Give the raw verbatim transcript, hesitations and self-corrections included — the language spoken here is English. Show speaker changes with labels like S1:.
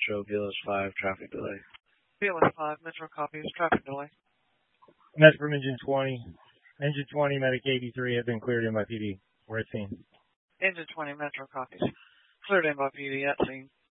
S1: Metro, B L S five, traffic delay.
S2: B L S five, Metro copies, traffic delay.
S3: Met from Engine twenty. Engine twenty, Medic eighty-three have been cleared in by P D. We're at scene.
S2: Engine twenty, Metro copies. Cleared in by P D at scene.